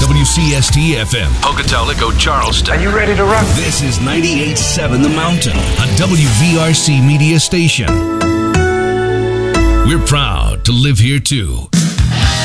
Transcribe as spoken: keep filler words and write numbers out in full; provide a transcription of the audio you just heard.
W C S T F M, Pocatello, Charleston. Are you ready to rock? This is ninety-eight point seven The Mountain, a W V R C media station. We're proud to live here too.